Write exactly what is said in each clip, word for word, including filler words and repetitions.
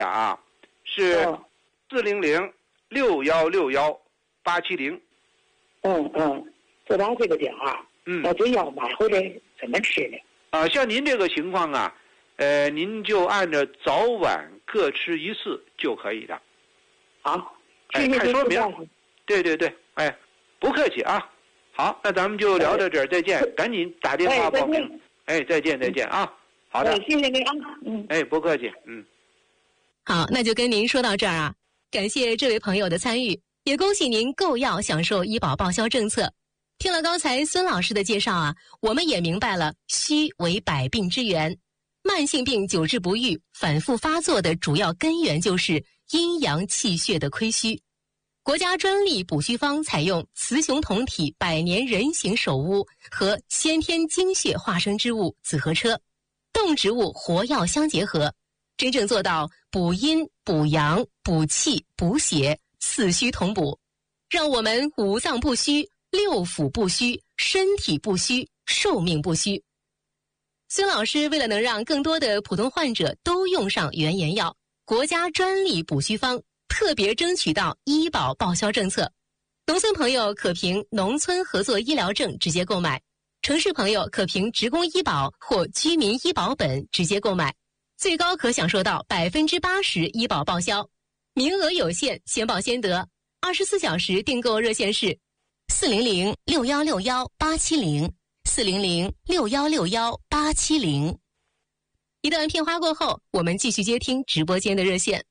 啊，是四零零六幺六幺八七零。 嗯嗯，就打这个电话。 嗯， 那这药买回来怎么吃呢？ 啊，像您这个情况啊，呃，您就按照早晚各吃一次就可以了。 好， 哎，看说明。对对对，哎，不客气啊。好，那咱们就聊到这儿，再见。赶紧打电话报名。哎，再见再见啊。好的， 谢谢您啊。嗯， 哎，不客气。嗯， 好，那就跟您说到这儿啊。感谢这位朋友的参与，也恭喜您购药享受医保报销政策。听了刚才孙老师的介绍啊，我们也明白了虚为百病之源，慢性病久治不愈、反复发作的主要根源就是阴阳气血的亏虚。国家专利补虚方采用雌雄同体百年人形首乌和先天精血化生之物紫河车，动植物活药相结合，真正做到补阴、补阳、补气、补血，四虚同补，让我们五脏不虚、六腑不虚、身体不虚、寿命不虚。孙老师为了能让更多的普通患者都用上原研药，国家专利补虚方特别争取到医保报销政策。农村朋友可凭农村合作医疗证直接购买，城市朋友可凭职工医保或居民医保本直接购买，最高可享受到百分之八十医保报销，名额有限，先报先得。二十四小时订购热线是四零零六幺六幺八七零四零零六幺六幺八七零。一段片花过后，我们继续接听直播间的热线。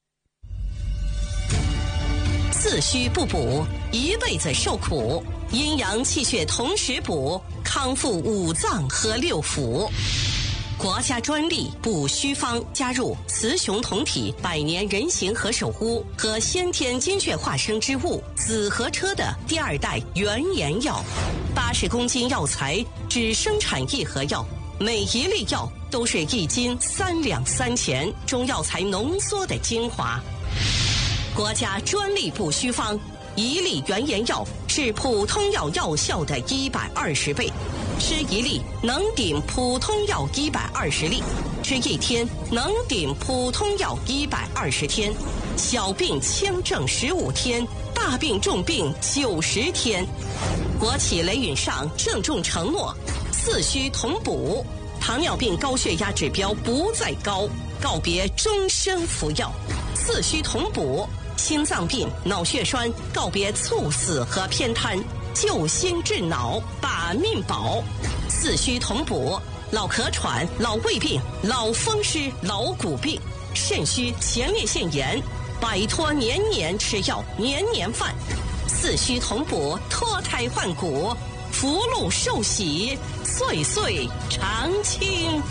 四虚不补，一辈子受苦；阴阳气血同时补，康复五脏和六腑。国家专利补虚方加入雌雄同体百年人形何首乌和先天精血化生之物紫河车的第二代原研药，八十公斤药材只生产一盒药，每一粒药都是一斤三两三钱中药材浓缩的精华。国家专利补虚方，一粒原研药是普通药药效的一百二十倍，吃一粒能顶普通药一百二十粒，吃一天能顶普通药一百二十天，小病轻症十五天，大病重病九十天。国企雷允上郑重承诺，四虚同补，糖尿病高血压指标不再高，告别终生服药，四虚同补。心脏病、脑血栓告别猝死和偏瘫，救心治脑，把命保。四虚同补，老咳喘、老胃病、老风湿、老骨病、肾虚、前列腺炎，摆脱年年吃药、年年犯。四虚同补，脱胎换骨，福禄寿喜，岁岁常青。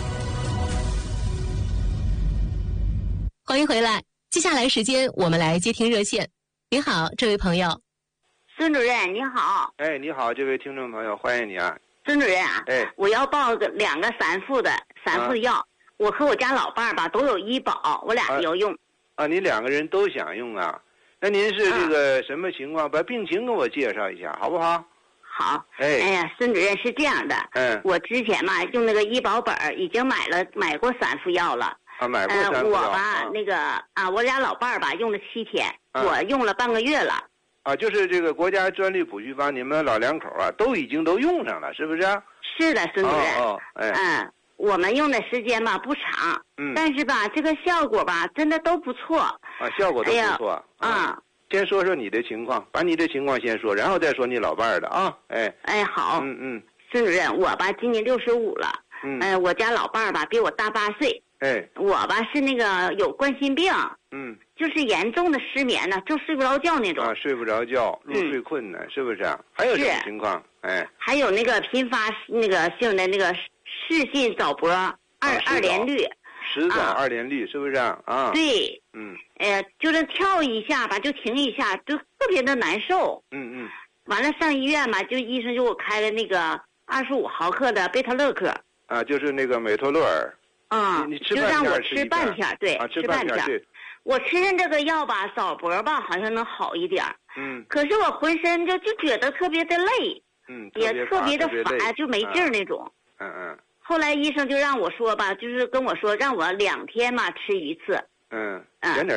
欢迎回来。接下来时间我们来接听热线。您好，这位朋友。 孙主任您好。 哎，你好，这位听众朋友，欢迎你啊。 孙主任啊， 哎， 我要报个两个散副的散副药、啊，我和我家老伴儿吧都有医保，我俩都要用。 啊，你两个人都想用啊？那您是这个什么情况？啊、把病情跟我介绍一下，好不好？ 好。 哎， 哎呀，孙主任是这样的，嗯，我之前嘛用那个医保本已经买了买过散副药了。 啊，买过散副药。 呃，我吧、 啊， 那个啊，我俩老伴儿吧用了七天、啊，我用了半个月了。 啊，就是这个国家专利补虚方，你们老两口啊都已经都用上了，是不是？ 是的，孙主任。 哦，哦哎， 嗯，我们用的时间吧不长，嗯，但是吧这个效果吧真的都不错。 啊，效果都不错。 哎、啊、 嗯，先说说你的情况，把你的情况先说，然后再说你老伴儿的啊。哎， 哎，好。 嗯嗯， 孙主任，我吧今年六十五了， 嗯， 呃，我家老伴儿吧比我大八岁。 哎， 我吧是那个有冠心病， 嗯， 就是严重的失眠呢，就睡不着觉那种。 啊，睡不着觉，入睡困难，嗯、是不是？还有什么情况？哎， 还有那个频发那个性的那个室性早搏二、啊、二连律， 食早二连律、啊、是不是啊？ 对， 嗯， 呃，就是跳一下吧，就停一下，就特别的难受。 嗯嗯。 完了上医院嘛，就医生就给我开了那个二十五毫克的贝塔乐克。 啊，就是那个美托洛尔。 啊、 嗯， 就让我吃半片，对， 啊、吃半片。对， 我吃的这个药吧，早搏吧，好像能好一点。 嗯。 可是我浑身就就觉得特别的累。 嗯。 也特别的乏， 就没劲儿那种。 嗯嗯。 后来医生就让我说吧，就是跟我说让我两天嘛吃一次， 嗯， 嗯减点